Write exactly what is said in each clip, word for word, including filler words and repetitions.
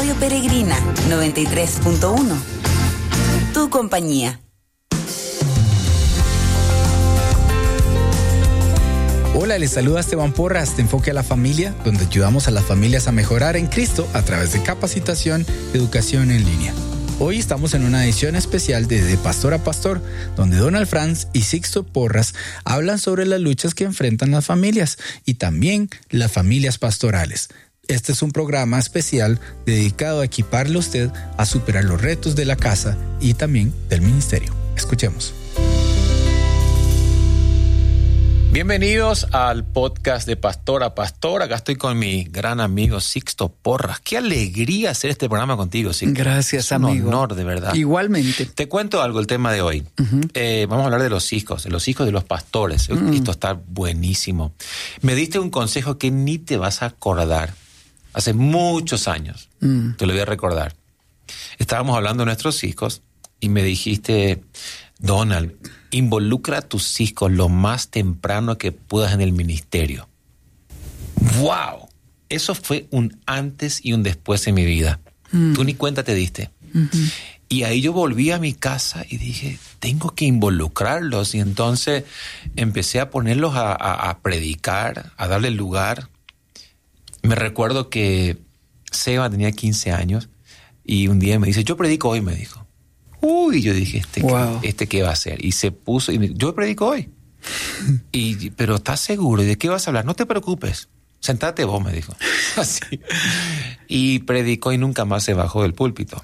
Radio Peregrina noventa y tres punto uno. Tu compañía. Hola, les saluda Esteban Porras de Enfoque a la Familia, donde ayudamos a las familias a mejorar en Cristo a través de capacitación, educación en línea. Hoy estamos en una edición especial de De Pastor a Pastor, donde Donald Franz y Sixto Porras hablan sobre las luchas que enfrentan las familias y también las familias pastorales. Este es un programa especial dedicado a equiparle a usted a superar los retos de la casa y también del ministerio. Escuchemos. Bienvenidos al podcast de Pastor a Pastor. Acá estoy con mi gran amigo Sixto Porras. Qué alegría hacer este programa contigo, Sixto. Gracias, es un amigo. Un honor, de verdad. Igualmente. Te cuento algo, el tema de hoy. Uh-huh. Eh, vamos a hablar de los hijos, de los hijos de los pastores. Uh-huh. Esto está buenísimo. Me diste un consejo que ni te vas a acordar. Hace muchos años. Uh-huh. Te lo voy a recordar. Estábamos hablando de nuestros hijos y me dijiste, Donald, involucra a tus hijos lo más temprano que puedas en el ministerio. ¡Wow! Eso fue un antes y un después en mi vida. Mm. Tú ni cuenta te diste. Mm-hmm. Y ahí yo volví a mi casa y dije, tengo que involucrarlos. Y entonces empecé a ponerlos a, a, a predicar, a darle lugar. Me recuerdo que Seba tenía quince años y un día me dice, yo predico hoy, me dijo. Uy, yo dije, ¿este, wow. qué, ¿este qué va a hacer? Y se puso, y me, yo predico hoy. y, pero ¿estás seguro? ¿Y de qué vas a hablar? No te preocupes, sentate vos, me dijo. Así. Y predicó y nunca más se bajó del púlpito.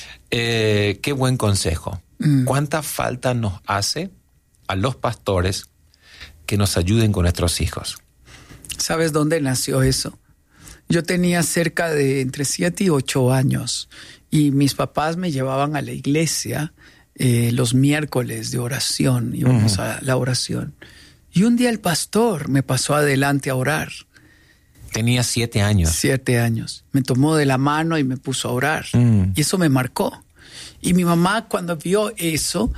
Eh, qué buen consejo. Mm. ¿Cuánta falta nos hace a los pastores que nos ayuden con nuestros hijos? ¿Sabes dónde nació eso? Yo tenía cerca de entre siete y ocho años. Y mis papás me llevaban a la iglesia eh, los miércoles de oración. Íbamos uh-huh. a la oración. Y un día el pastor me pasó adelante a orar. Tenía siete años. Siete años. Me tomó de la mano y me puso a orar. Mm. Y eso me marcó. Y mi mamá, cuando vio eso,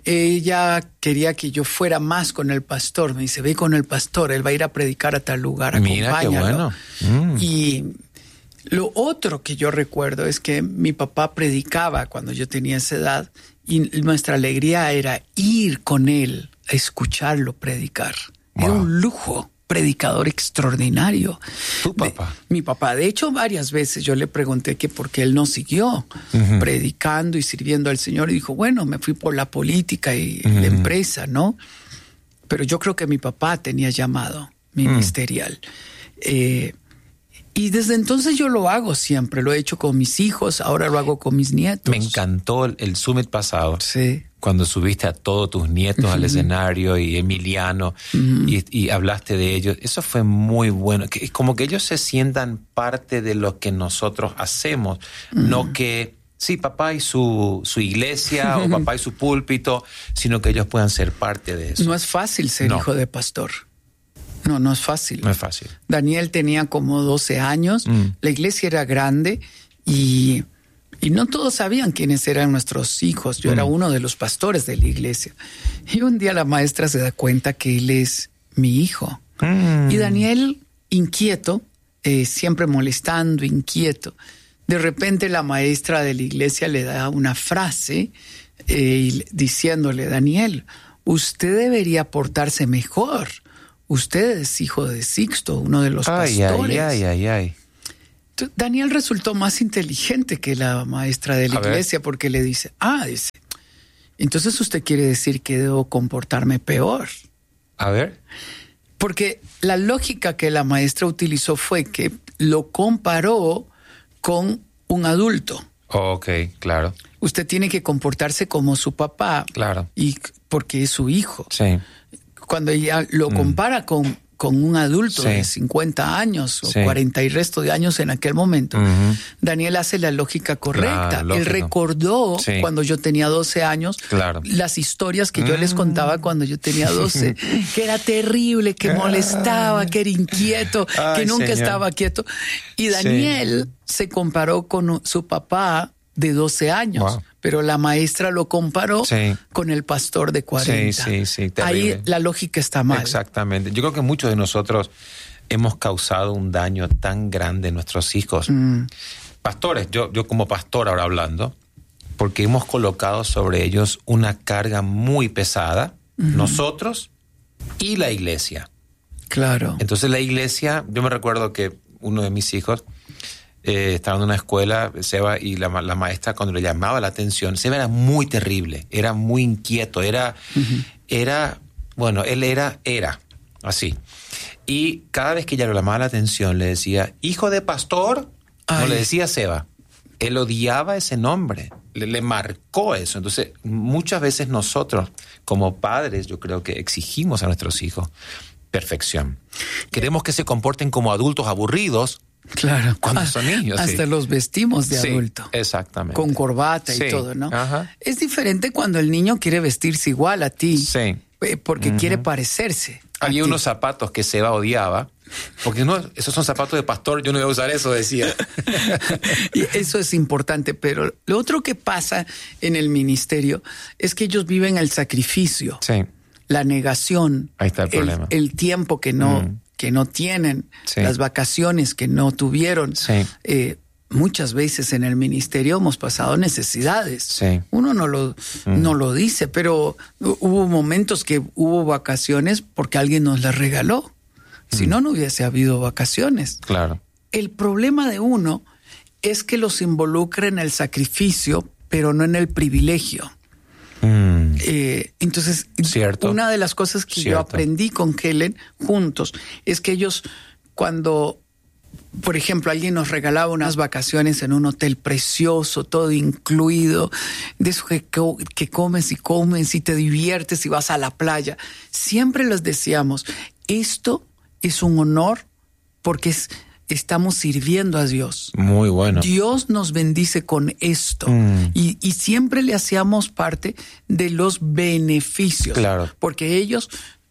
ella quería que yo fuera más con el pastor. Me dice, ve con el pastor, él va a ir a predicar a tal lugar. Mira, qué bueno. Mm. Y lo otro que yo recuerdo es que mi papá predicaba cuando yo tenía esa edad y nuestra alegría era ir con él a escucharlo predicar. Wow. Era un lujo, predicador extraordinario. ¿Tu papá? De, mi papá. De hecho, varias veces yo le pregunté que por qué él no siguió uh-huh. predicando y sirviendo al Señor. Y dijo, bueno, me fui por la política y uh-huh. la empresa, ¿no? Pero yo creo que mi papá tenía llamado ministerial. Uh-huh. Eh, Y desde entonces yo lo hago siempre. Lo he hecho con mis hijos, ahora lo hago con mis nietos. Me encantó el, el Summit pasado. Sí. Cuando subiste a todos tus nietos uh-huh. al escenario y Emiliano uh-huh. y, y hablaste de ellos. Eso fue muy bueno. Que, como que ellos se sientan parte de lo que nosotros hacemos. Uh-huh. No que, sí, papá y su, su iglesia uh-huh. o papá y su púlpito, sino que ellos puedan ser parte de eso. No es fácil ser no. hijo de pastor. No, no es fácil. No es fácil. Daniel tenía como doce años, mm. la iglesia era grande y, y no todos sabían quiénes eran nuestros hijos. Yo mm. era uno de los pastores de la iglesia. Y un día la maestra se da cuenta que él es mi hijo. Mm. Y Daniel, inquieto, eh, siempre molestando, inquieto. De repente la maestra de la iglesia le da una frase eh, diciéndole, Daniel, usted debería portarse mejor. Usted es hijo de Sixto, uno de los ay, pastores. Ay, ay, ay, ay. Daniel resultó más inteligente que la maestra de la A iglesia ver. Porque le dice, ah, dice, entonces usted quiere decir que debo comportarme peor. A ver. Porque la lógica que la maestra utilizó fue que lo comparó con un adulto. Oh, ok, claro. Usted tiene que comportarse como su papá. Claro. Y porque es su hijo. Sí. Cuando ella lo compara mm. con, con un adulto sí. de cincuenta años o sí. cuarenta y resto de años en aquel momento, uh-huh. Daniel hace la lógica correcta. La, Él recordó sí. cuando yo tenía doce años claro. las historias que mm. yo les contaba cuando yo tenía doce, que era terrible, que molestaba, que era inquieto, Ay, que nunca señor. Estaba quieto. Y Daniel sí. se comparó con su papá de doce años. Wow. Pero la maestra lo comparó sí. con el pastor de cuarenta. Sí, sí, sí. Ahí la lógica está mal. Exactamente. Yo creo que muchos de nosotros hemos causado un daño tan grande a nuestros hijos. Mm. pastores, yo, yo como pastor ahora hablando, porque hemos colocado sobre ellos una carga muy pesada, uh-huh. nosotros y la iglesia. Claro. Entonces la iglesia, yo me recuerdo que uno de mis hijos eh, estaba en una escuela, Seba, y la, la maestra cuando le llamaba la atención, Seba era muy terrible, era muy inquieto, era, uh-huh. era, bueno, él era, era, así. Y cada vez que ella le llamaba la atención, le decía, hijo de pastor, Ay. no le decía Seba. Él odiaba ese nombre, le, le marcó eso. Entonces, muchas veces nosotros, como padres, yo creo que exigimos a nuestros hijos perfección. Queremos que se comporten como adultos aburridos. Claro. Cuando ah, son niños. Hasta sí. los vestimos de sí, adulto. Exactamente. Con corbata y sí. todo, ¿no? Ajá. Es diferente cuando el niño quiere vestirse igual a ti. Sí. Porque uh-huh. quiere parecerse. Había unos zapatos que Seba odiaba, porque no, esos son zapatos de pastor, yo no voy a usar eso, decía. Y eso es importante, pero lo otro que pasa en el ministerio es que ellos viven el sacrificio, sí. la negación, Ahí está el, el, problema. el tiempo que no, mm. que no tienen, sí. las vacaciones que no tuvieron. Sí. Eh, Muchas veces en el ministerio hemos pasado necesidades. Sí. Uno no lo, mm. no lo dice, pero hubo momentos que hubo vacaciones porque alguien nos las regaló. Mm. Si no, no hubiese habido vacaciones. Claro. El problema de uno es que los involucra en el sacrificio, pero no en el privilegio. Mm. Eh, entonces, Cierto. una de las cosas que Cierto. yo aprendí con Helen juntos es que ellos cuando... Por ejemplo, alguien nos regalaba unas vacaciones en un hotel precioso, todo incluido, de eso que, que comes y comes y te diviertes y vas a la playa. Siempre les decíamos, esto es un honor porque es, estamos sirviendo a Dios. Muy bueno. Dios nos bendice con esto. Mm. Y, y siempre le hacíamos parte de los beneficios. Claro. Porque ellos...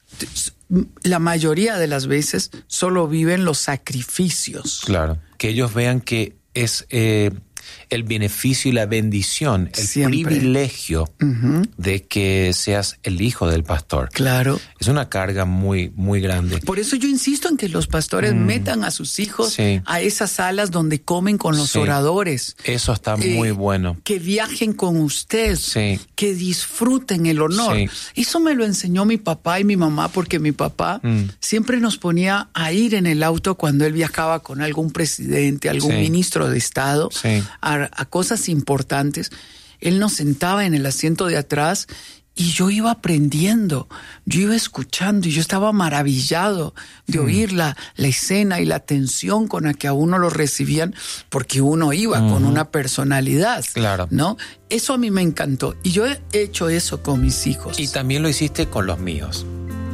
la mayoría de las veces solo viven los sacrificios. Claro, que ellos vean que es eh, el beneficio y la bendición, el Siempre. privilegio uh-huh. de que seas el hijo del pastor. Claro. Es una carga muy, muy grande. Por eso yo insisto en que los pastores mm. metan a sus hijos sí. a esas salas donde comen con los sí. oradores. Eso está eh, muy bueno. Que viajen con usted, sí. que disfruten el honor. Sí. Eso me lo enseñó mi papá y mi mamá, porque mi papá mm. siempre nos ponía a ir en el auto cuando él viajaba con algún presidente, algún sí. ministro de Estado, sí. a, a cosas importantes. Él nos sentaba en el asiento de atrás y yo iba aprendiendo, yo iba escuchando y yo estaba maravillado de mm. oír la, la escena y la atención con la que a uno lo recibían, porque uno iba uh-huh. con una personalidad, claro. ¿no? Eso a mí me encantó y yo he hecho eso con mis hijos. Y también lo hiciste con los míos.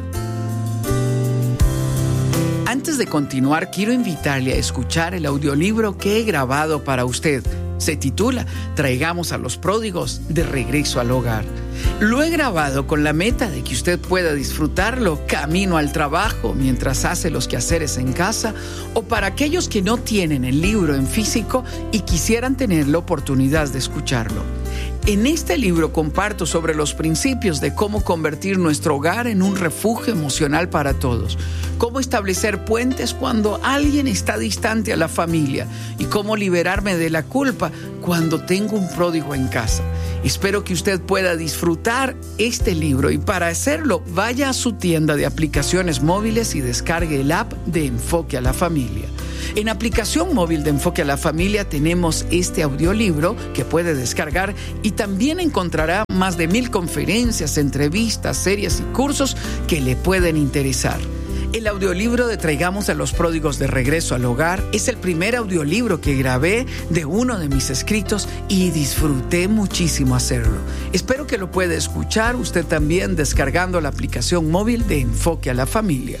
Antes de continuar, quiero invitarle a escuchar el audiolibro que he grabado para usted. Se titula Traigamos a los pródigos de regreso al hogar. Lo he grabado con la meta de que usted pueda disfrutarlo camino al trabajo, mientras hace los quehaceres en casa, o para aquellos que no tienen el libro en físico y quisieran tener la oportunidad de escucharlo. En este libro comparto sobre los principios de cómo convertir nuestro hogar en un refugio emocional para todos, cómo establecer puentes cuando alguien está distante a la familia y cómo liberarme de la culpa cuando tengo un pródigo en casa. Espero que usted pueda disfrutar este libro y para hacerlo vaya a su tienda de aplicaciones móviles y descargue el app de Enfoque a la Familia. En aplicación móvil de Enfoque a la Familia tenemos este audiolibro que puede descargar y también encontrará más de mil conferencias, entrevistas, series y cursos que le pueden interesar. El audiolibro de Traigamos a los pródigos de regreso al hogar es el primer audiolibro que grabé de uno de mis escritos y disfruté muchísimo hacerlo. Espero que lo pueda escuchar usted también descargando la aplicación móvil de Enfoque a la Familia.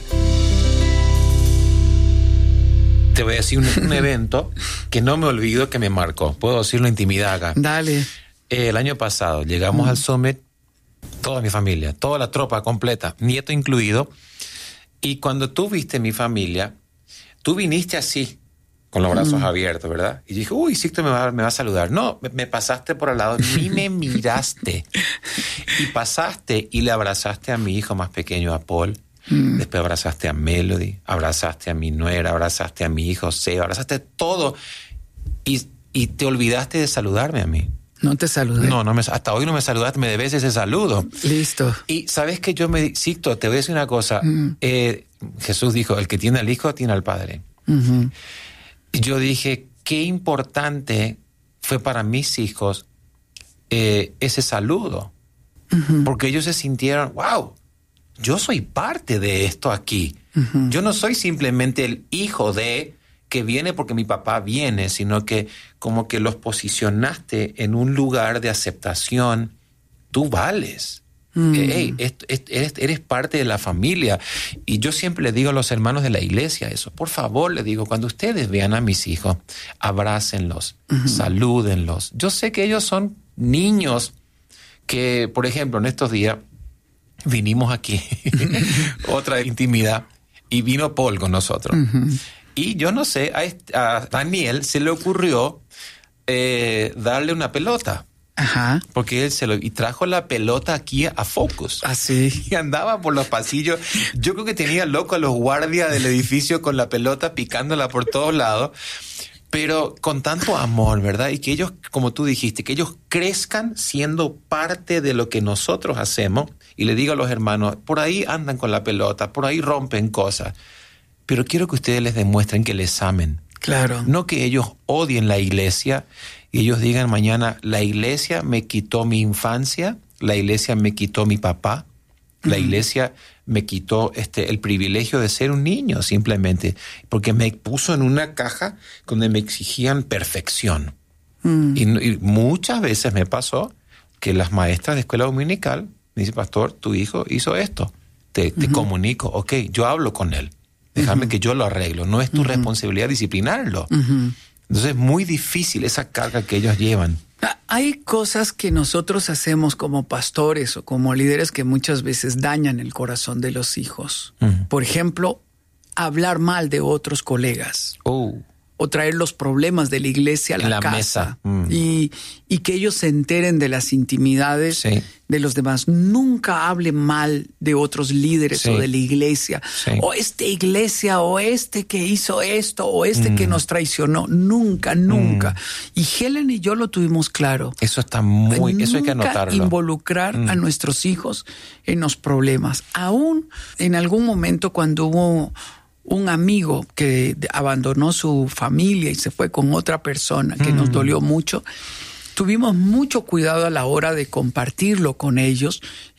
Te voy a decir un, un evento que no me olvido, que me marcó. Puedo decirlo en intimidad acá. Dale. Eh, el año pasado llegamos mm. al Summit, toda mi familia, toda la tropa completa, nieto incluido. Y cuando tú viste mi familia, tú viniste así, con los brazos mm. abiertos, ¿verdad? Y dije, uy, Sixto me va, me va a saludar. No, me, me pasaste por al lado, ni me miraste. Y pasaste y le abrazaste a mi hijo más pequeño, a Paul. Mm. Después abrazaste a Melody, abrazaste a mi nuera, abrazaste a mi hijo Seba, abrazaste todo. Y y te olvidaste de saludarme a mí. No te saludé. No, no me, hasta hoy no me saludaste, me debes ese saludo. Listo. Y sabes que yo me, Sixto, te voy a decir una cosa. Mm. Eh, Jesús dijo, el que tiene al Hijo tiene al Padre. Uh-huh. Y yo dije, qué importante fue para mis hijos eh, ese saludo. Uh-huh. Porque ellos se sintieron, wow, yo soy parte de esto aquí. Uh-huh. Yo no soy simplemente el hijo de... que viene porque mi papá viene, sino que como que los posicionaste en un lugar de aceptación. Tú vales. Mm. Hey, eres, eres parte de la familia. Y yo siempre le digo a los hermanos de la iglesia eso. Por favor, le digo, cuando ustedes vean a mis hijos, abrácenlos, uh-huh. salúdenlos. Yo sé que ellos son niños que, por ejemplo, en estos días vinimos aquí, otra intimidad, y vino Paul con nosotros. Uh-huh. Y yo no sé, a, este, a Daniel se le ocurrió eh, darle una pelota. Ajá. Porque él se lo... Y trajo la pelota aquí a Focus. Así. Ah, y andaba por los pasillos. Yo creo que tenía loco a los guardias del edificio con la pelota picándola por todos lados. Pero con tanto amor, ¿verdad? Y que ellos, como tú dijiste, que ellos crezcan siendo parte de lo que nosotros hacemos. Y le digo a los hermanos, por ahí andan con la pelota, por ahí rompen cosas. Pero quiero que ustedes les demuestren que les amen. Claro. No que ellos odien la iglesia y ellos digan mañana, la iglesia me quitó mi infancia, la iglesia me quitó mi papá, uh-huh. la iglesia me quitó este, el privilegio de ser un niño simplemente, porque me puso en una caja donde me exigían perfección. Uh-huh. Y, y muchas veces me pasó que las maestras de escuela dominical me dicen, pastor, tu hijo hizo esto, te, te uh-huh. comunico, ok, yo hablo con él. Déjame uh-huh. que yo lo arreglo. No es tu uh-huh. responsabilidad disciplinarlo. Uh-huh. Entonces es muy difícil esa carga que ellos llevan. Hay cosas que nosotros hacemos como pastores o como líderes que muchas veces dañan el corazón de los hijos. Uh-huh. Por ejemplo, hablar mal de otros colegas. Oh. O traer los problemas de la iglesia a la, la casa. Mesa. Mm. Y, y que ellos se enteren de las intimidades sí. de los demás. Nunca hable mal de otros líderes sí. o de la iglesia. Sí. O esta iglesia, o este que hizo esto, o este mm. que nos traicionó. Nunca, nunca. Mm. Y Helen y yo lo tuvimos claro. Eso está muy... Nunca eso hay que anotarlo. Involucrar mm. a nuestros hijos en los problemas. Aún en algún momento cuando hubo... un amigo que abandonó su familia y se fue con otra persona que mm. nos dolió mucho, tuvimos mucho cuidado a la hora de compartirlo con ellos.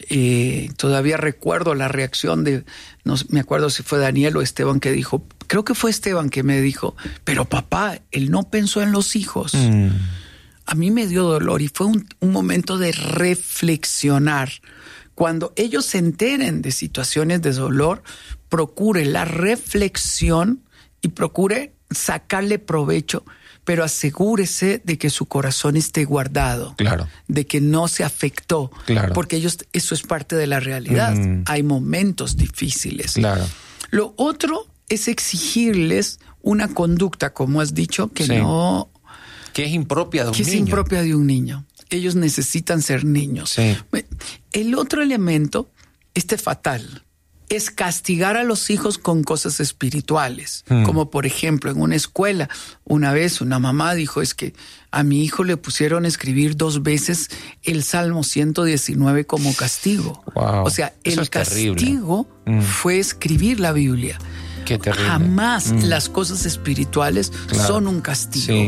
Eh, todavía recuerdo la reacción de, no me acuerdo si fue Daniel o Esteban que dijo, creo que fue Esteban que me dijo, pero papá, él no pensó en los hijos. Mm. A mí me dio dolor y fue un, un momento de reflexionar. Cuando ellos se enteren de situaciones de dolor, procure la reflexión y procure sacarle provecho, pero asegúrese de que su corazón esté guardado, claro. de que no se afectó, claro. porque ellos, eso es parte de la realidad. Mm. Hay momentos difíciles. Claro. Lo otro es exigirles una conducta, como has dicho, que sí. no... que es impropia de un que niño. Que es impropia de un niño. Ellos necesitan ser niños. Sí. El otro elemento, este fatal, es castigar a los hijos con cosas espirituales. Mm. Como por ejemplo, en una escuela, una vez una mamá dijo, es que a mi hijo le pusieron a escribir dos veces el Salmo ciento diecinueve como castigo. Wow. O sea, Eso el es castigo mm. fue escribir la Biblia. Qué terrible. Jamás mm. las cosas espirituales claro. son un castigo. Sí.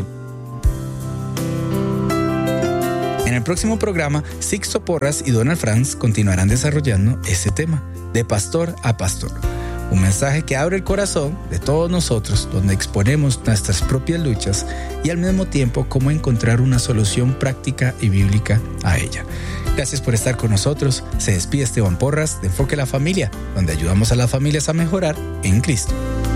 En el próximo programa, Sixto Porras y Donald Franz continuarán desarrollando este tema, de pastor a pastor. Un mensaje que abre el corazón de todos nosotros, donde exponemos nuestras propias luchas y al mismo tiempo cómo encontrar una solución práctica y bíblica a ella. Gracias por estar con nosotros. Se despide Esteban Porras de Enfoque a la Familia, donde ayudamos a las familias a mejorar en Cristo.